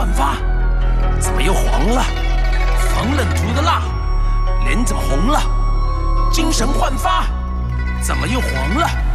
焕发，怎么又黄了？防冷涂的蜡，脸怎么红了？精神焕发，怎么又黄了？